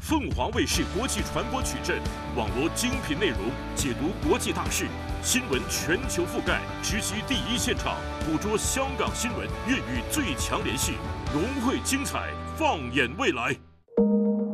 凤凰卫视国际传播矩阵，网罗精品内容，解读国际大事，新闻全球覆盖，直击第一现场，捕捉香港新闻粤语最强联系，融汇精彩，放眼未来。